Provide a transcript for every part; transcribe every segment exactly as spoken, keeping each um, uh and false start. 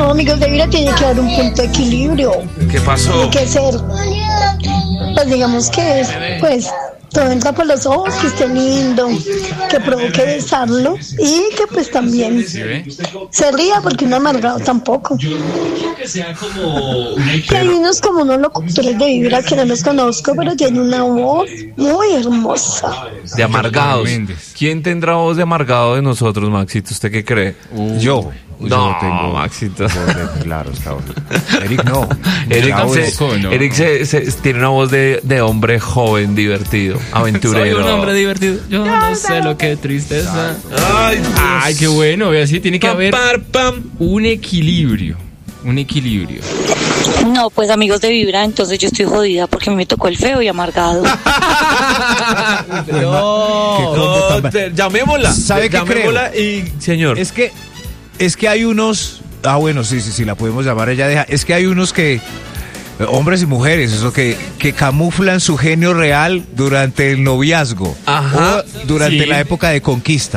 No, amigos de Vibra, tiene que haber un punto de equilibrio. ¿Qué pasó? Tiene que ser, pues digamos que es, pues, todo entra por los ojos, que esté lindo, que provoque besarlo y que pues también se ría, porque no amargado tampoco. Que hay unos como unos locutores de Vibra que no los conozco, pero tienen una voz muy hermosa. De amargados. ¿Quién tendrá voz de amargado de nosotros, Maxito? ¿Usted qué cree? Uh, yo. No, yo tengo Maxito. Claro, está bueno. Eric no. Eric, se, poco, no. Eric se, se, tiene una voz de, de hombre joven, divertido, aventurero. Soy un hombre divertido. Yo no sé lo que es tristeza. Ay, Ay, qué bueno. Ve así, tiene que pam, haber pam, pam. un equilibrio. Un equilibrio. No, pues amigos de Vibra, entonces yo estoy jodida porque me tocó el feo y amargado. No, no te, llamémosla. ¿Sabe qué llamémosla creo? Y señor. Es que es que hay unos, ah bueno, sí, sí, sí, la podemos llamar, ella deja. Es que hay unos que hombres y mujeres, eso que que camuflan su genio real durante el noviazgo. Ajá. O durante Sí. la época de conquista.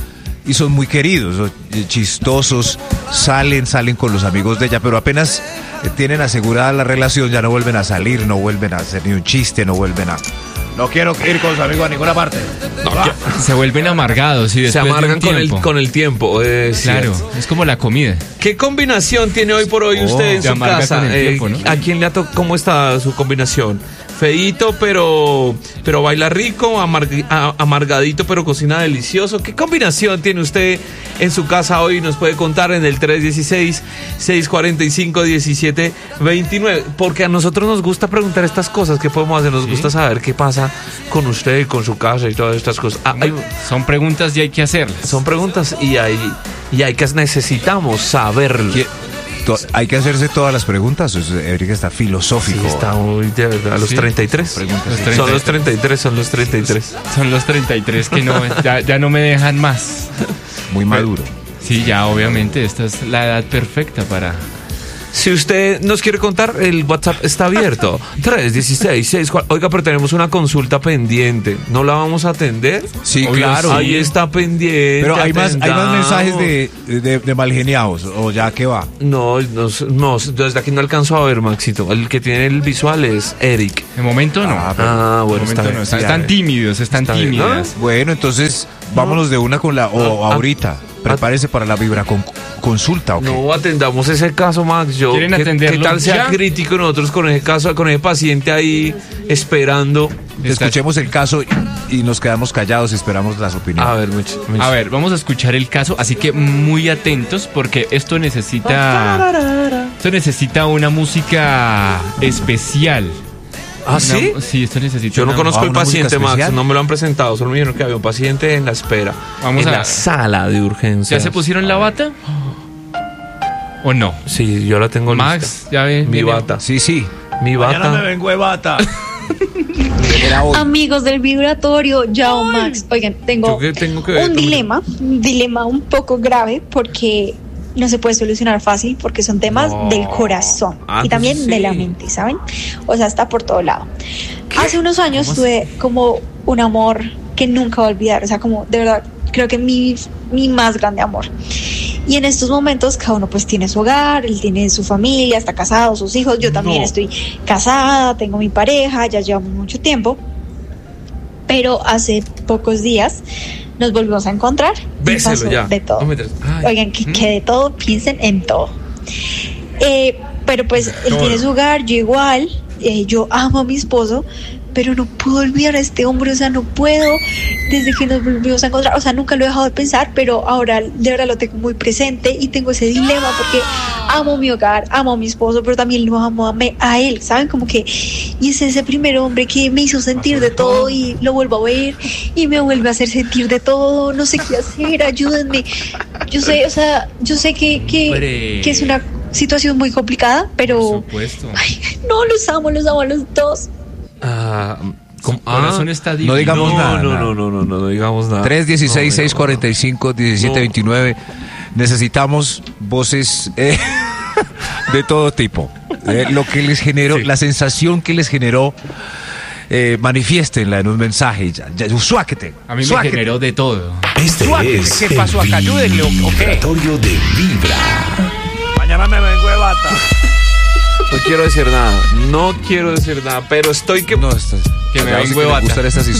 Y son muy queridos, son chistosos, salen, salen con los amigos de ella, pero apenas tienen asegurada la relación, ya no vuelven a salir, no vuelven a hacer ni un chiste, no vuelven a... No quiero ir con sus amigos a ninguna parte. No, ah. Se vuelven amargados y Se después amargan de un con el, tiempo. con el tiempo. Es Claro, cierto. es como la comida. ¿Qué combinación tiene hoy por hoy Oh, usted en se su amarga casa? con el Eh, tiempo, ¿no? ¿A quién le ha tocado? ¿Cómo está su combinación? Feíto, pero pero baila rico, amarg- a- amargadito, pero cocina delicioso. ¿Qué combinación tiene usted en su casa hoy? Nos puede contar en el tres uno seis, seis cuatro cinco, uno siete dos nueve. Porque a nosotros nos gusta preguntar estas cosas. ¿Qué podemos hacer? Nos ¿Sí? gusta saber qué pasa con usted, con su casa y todas estas cosas. Ah, hay- Son preguntas y hay que hacerlas. son preguntas y hay, y hay que necesitamos saberlo. ¿Qué? To- Hay que hacerse todas las preguntas. Es- Eric está filosófico. Sí, está muy de verdad. A los Sí. treinta y tres. Preguntas, Los sí. treinta y tres. Son los treinta y tres, son los treinta y tres. Son los treinta y tres que no, ya, ya no me dejan más. Muy maduro. Sí, ya obviamente, esta es la edad perfecta para... Si usted nos quiere contar, el WhatsApp está abierto. tres uno seis, seis cuatro. Oiga, pero tenemos una consulta pendiente. ¿No la vamos a atender? Sí, Obvio, claro. Ahí está pendiente. Pero hay más, hay más atendamos. mensajes de, de, de malgeniados, o ya que va. No, no, no, desde aquí no alcanzo a ver, Maxito. El que tiene el visual es Eric. De momento no. Ah, Ah, bueno, De está momento bien. no. Están, sí, están a ver. tímidos, están Está bien, tímidas. Bueno, entonces vámonos de una con la, o Ah, ahorita. Prepárese para la vibra con, consulta, ¿ok? No atendamos ese caso, Max. Yo, ¿Quieren ¿qué, atenderlo ¿Qué tal sea ya? crítico nosotros con ese caso, con ese paciente ahí esperando? Está- Escuchemos el caso y, y nos quedamos callados y esperamos las opiniones. A ver, Mich, Mich. A ver, vamos a escuchar el caso, así que muy atentos porque esto necesita... Esto necesita una música especial. ¿Ah, sí? Una- sí, esto necesita Yo no una- conozco Ah, el una música paciente, Max. especial. No me lo han presentado. Solo me dijeron que había un paciente en la espera. Vamos en a- la sala de urgencia. ¿Ya se pusieron la bata? ¿O no? Sí, yo la tengo Max, lista. ya ve. Mi viene- bata. Sí, sí. Mi bata. vengo de bata. Era hoy. Amigos del vibratorio, Yao Max. Oigan, tengo ¿Yo qué tengo que ver? un dilema, un dilema un poco grave porque no se puede solucionar fácil porque son temas No. del corazón Ah, y también pues de sí. la mente, ¿saben? O sea, está por todo lado. Hace unos años tuve como un amor que nunca voy a olvidar, o sea, como de verdad, creo que mi, mi más grande amor. Y en estos momentos cada uno pues tiene su hogar, él tiene su familia, está casado, sus hijos, yo también No. estoy casada, tengo mi pareja, ya llevamos mucho tiempo. Pero hace pocos días nos volvimos a encontrar. y Béselo pasó ya. de todo. No metres- Ay. Oigan, que, ¿Mm? que de todo, piensen en todo. Eh, pero pues él Todo. tiene su hogar, yo igual, eh, yo amo a mi esposo, pero no puedo olvidar a este hombre, o sea, no puedo, desde que nos volvimos a encontrar, o sea, nunca lo he dejado de pensar, pero ahora de verdad lo tengo muy presente y tengo ese dilema porque amo mi hogar, amo a mi esposo, pero también lo amo a, me- a él, ¿saben? Como que, y es ese primer hombre que me hizo sentir de todo y lo vuelvo a ver y me vuelve a hacer sentir de todo, no sé qué hacer, ayúdenme. Yo sé, o sea, yo sé que, que, Hombre. que es una situación muy complicada, Por pero supuesto. ay, no, los amo, los amo a los dos. Ah, ¿cómo? Su corazón Ah, está divino. no digamos no, nada, no, nada. no, no, no, no, no digamos nada. tres uno seis, seis No, cuatro cinco, uno siete dos nueve. Necesitamos voces eh, de todo tipo. Eh, lo que les generó, Sí. la sensación que les generó, eh, manifiéstenla en un mensaje. Ya, ya, suáquete, A mí me suáquete. generó de todo. Este Suárez, es ¿qué pasó el acá? Ayúdenle, ¿o- o qué? vibratorio de Vibra. Mañana me vengo de bata. No quiero decir nada, no quiero decir nada, pero estoy que... No, esto es- Que me Claro, sí vengo de le bata. gustan estas historias.